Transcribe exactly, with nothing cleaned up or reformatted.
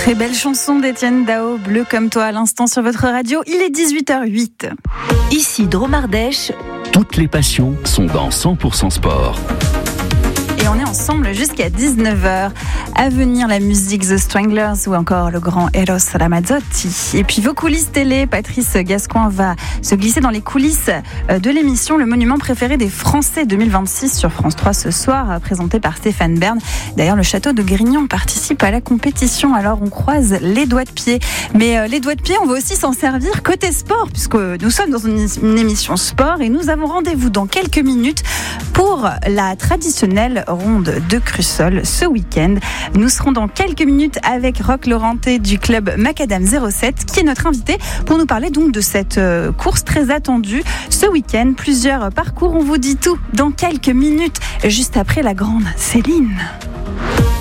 Très belle chanson d'Étienne Dao, Bleu comme toi à l'instant sur votre radio. Il est dix-huit heures huit. Ici Dromardèche. Toutes les passions sont dans cent pour cent sport. Et on est ensemble jusqu'à dix-neuf heures. À venir, la musique The Stranglers ou encore le grand Eros Ramazzotti. Et puis vos coulisses télé, Patrice Gascoigne va se glisser dans les coulisses de l'émission Le Monument préféré des Français deux mille vingt-six sur France trois ce soir, présenté par Stéphane Bern. D'ailleurs, le château de Grignan participe à la compétition, alors on croise les doigts de pied. Mais euh, les doigts de pied, on va aussi s'en servir côté sport, puisque nous sommes dans une, une émission sport et nous avons rendez-vous dans quelques minutes pour la traditionnelle ronde de Crussol ce week-end. Nous serons dans quelques minutes avec Roch Laurenté du club Macadam zéro sept qui est notre invité pour nous parler donc de cette course très attendue ce week-end. Plusieurs parcours, on vous dit tout dans quelques minutes juste après la grande Céline.